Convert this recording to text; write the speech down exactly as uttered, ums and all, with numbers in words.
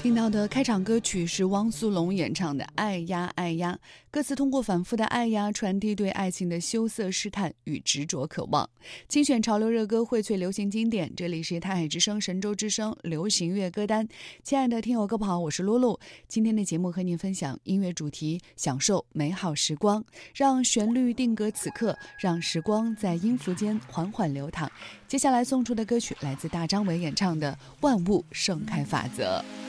听到的开场歌曲是汪苏泷演唱的《爱呀爱呀》，歌词通过反复的爱呀，传递对爱情的羞涩试探与执着渴望。精选潮流热歌，荟萃流行经典，这里是泰海之声神州之声流行乐歌单。亲爱的听友各位好，我是露露。今天的节目和您分享音乐主题，享受美好时光，让旋律定格此刻，让时光在音符间缓缓流淌。接下来送出的歌曲来自大张伟演唱的《万物盛开法则》。